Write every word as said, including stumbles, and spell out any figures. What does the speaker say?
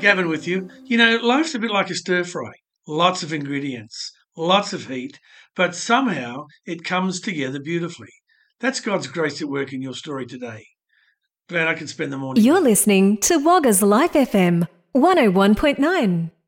Gavin with you. You know, life's a bit like a stir fry. Lots of ingredients, lots of heat, but somehow it comes together beautifully. That's God's grace at work in your story today. Glad I can spend the morning You're with you. listening to Wagga's Life F M one oh one point nine.